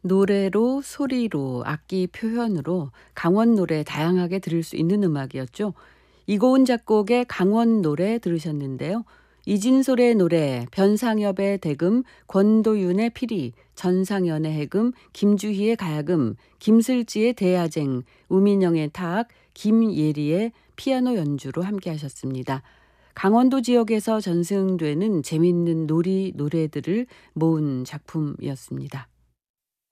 노래로, 소리로, 악기 표현으로 강원 노래 다양하게 들을 수 있는 음악이었죠. 이고은 작곡의 강원 노래 들으셨는데요. 이진솔의 노래, 변상엽의 대금, 권도윤의 피리, 전상현의 해금, 김주희의 가야금, 김슬지의 대야쟁, 우민영의 타악, 김예리의 피아노 연주로 함께 하셨습니다. 강원도 지역에서 전승되는 재밌는 놀이 노래들을 모은 작품이었습니다.